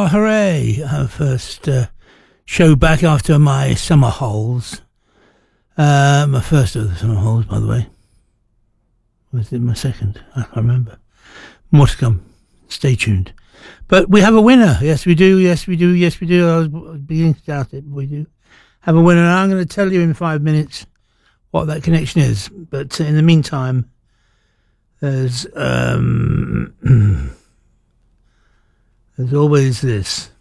Oh, hooray! Our first show back after my summer holes. My first of the summer holes, by the way. Was it my second? I can't remember. More to come. Stay tuned. But we have a winner. Yes, we do. Yes, we do. Yes, we do. I was beginning to doubt it, but we do have a winner. And I'm going to tell you in 5 minutes what that connection is. But in the meantime, there's always this.